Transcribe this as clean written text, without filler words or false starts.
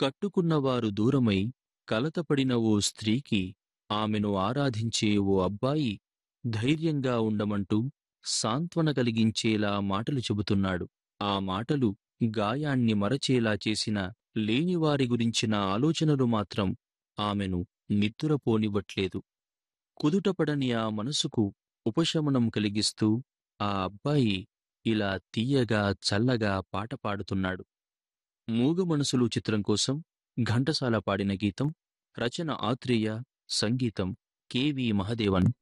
కట్టుకున్నవారు దూరమై కలతపడిన ఓ స్త్రీకి ఆమెను ఆరాధించే ఓ అబ్బాయి ధైర్యంగా ఉండమంటూ సాంత్వన కలిగించేలా మాటలు చెబుతున్నాడు. ఆ మాటలు గాయాన్ని మరచేలా చేసిన లేనివారి గురించిన ఆలోచనలు మాత్రం ఆమెను నిద్దురపోనివ్వట్లేదు. కుదుటపడని ఆ మనసుకు ఉపశమనం కలిగిస్తూ ఆ అబ్బాయి ఇలా తీయగా చల్లగా పాట పాడుతున్నాడు. మూగ మనసులు చిత్రం కోసం ఘంటసాల పాడిన గీతం. రచన ఆత్రేయ, సంగీతం కె.వి. మహదేవన్.